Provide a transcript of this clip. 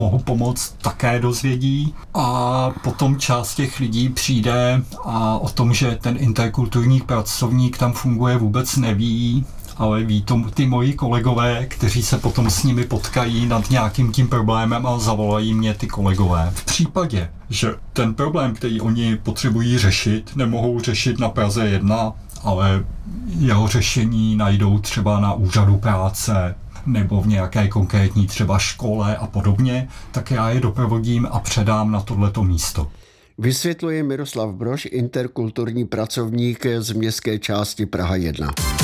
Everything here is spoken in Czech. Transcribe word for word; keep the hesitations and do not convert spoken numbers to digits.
mohu pomoct, také dozvědí. A potom část těch lidí přijde a o tom, že ten interkulturní pracovník tam funguje, vůbec neví, ale ví to ty moji kolegové, kteří se potom s nimi potkají nad nějakým tím problémem a zavolají mě ty kolegové. V případě, že ten problém, který oni potřebují řešit, nemohou řešit na Praze jedna, ale jeho řešení najdou třeba na úřadu práce nebo v nějaké konkrétní třeba škole a podobně, tak já je doprovodím a předám na tohleto místo. Vysvětluje Miroslav Brož, interkulturní pracovník z městské části Praha jedna.